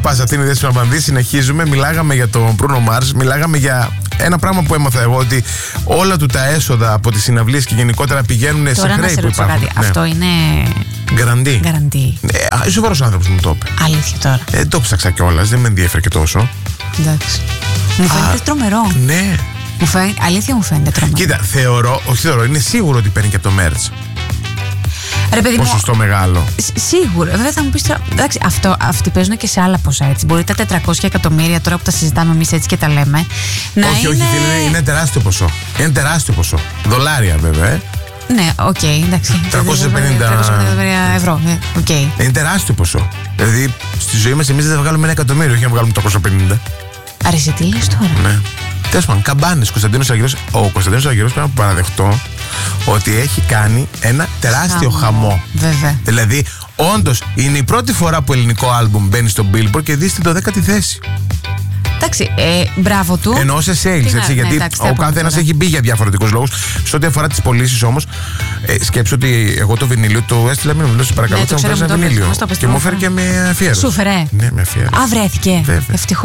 Πας αυτήν η Δέσποινα Πανδή, συνεχίζουμε. Μιλάγαμε για τον Μπρούνο Μάρς, μιλάγαμε για ένα πράγμα που έμαθα εγώ, ότι όλα του τα έσοδα από τις συναυλίες και γενικότερα πηγαίνουν σε χρέη που υπάρχουν. Κάτι. Ναι. Αυτό είναι. Γκαραντί. Σοβαρός άνθρωπος μου το είπε. Αλήθεια τώρα. Το ψάξα κιόλας, δεν με ενδιαφέρει και τόσο. Εντάξει. Μου φαίνεται τρομερό. Ναι. Αλήθεια μου φαίνεται τρομερό. Κοίτα, θεωρώ, είναι σίγουρο ότι παίρνει και από το merch. Ρε παιδί ποσοστό μεγάλο. Σίγουρα. Βέβαια θα μου πεις τώρα. Εντάξει, αυτοί παίζουν και σε άλλα ποσά έτσι. Μπορεί τα 400 εκατομμύρια τώρα που τα συζητάμε εμείς έτσι και τα λέμε. Όχι, είναι τεράστιο ποσό. Είναι τεράστιο ποσό. Δολάρια βέβαια. Ναι, οκ, εντάξει. 350 ευρώ. Okay. Είναι τεράστιο ποσό. Δηλαδή στη ζωή μας εμείς δεν θα βγάλουμε 1 εκατομμύριο, όχι να βγάλουμε 350. Αρέσει, τι λες τώρα. Ναι. Τέλος πάντων, καμπάνες. Ο Κωνσταντίνος Αργυρός πρέπει να παραδεχτώ ότι έχει κάνει ένα τεράστιο χαμό. Βέβαια. Δηλαδή, όντως είναι η πρώτη φορά που ελληνικό άλμπουμ μπαίνει στο Billboard και δει στην 12η θέση. Εντάξει, μπράβο του. Εννοώ σε sales, έτσι, γιατί ο καθένας έχει μπει για διαφορετικούς λόγους. Σε ό,τι αφορά τις πωλήσεις όμως, σκέψου ότι εγώ το βινίλιο του έστειλα μήνυμα. Λέω, σε παρακαλώ, θα μου φέρει ένα βινίλιο. Και μου έφερε και με αφιέρωση. Σου φέρε. Ναι, με αφιέρωση. Α, βρέθηκε. Ευτυχώς.